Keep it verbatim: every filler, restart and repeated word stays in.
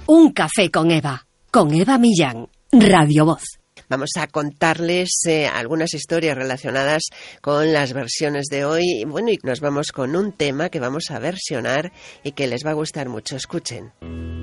Un café con Eva, con Eva Millán, Radio Voz. Vamos a contarles eh, algunas historias relacionadas con las versiones de hoy. Bueno, y nos vamos con un tema que vamos a versionar y que les va a gustar mucho. Escuchen.